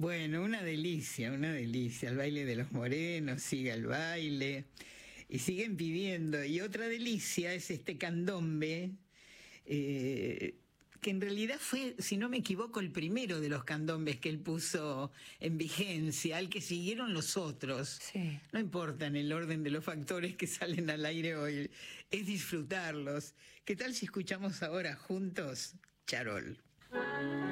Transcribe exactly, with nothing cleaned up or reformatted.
Bueno, una delicia, una delicia. El baile de los morenos, sigue el baile y siguen viviendo. Y otra delicia es este candombe, eh, que en realidad fue, si no me equivoco, el primero de los candombes que él puso en vigencia, al que siguieron los otros. Sí. No importa en el orden de los factores que salen al aire hoy, es disfrutarlos. ¿Qué tal si escuchamos ahora juntos Charol?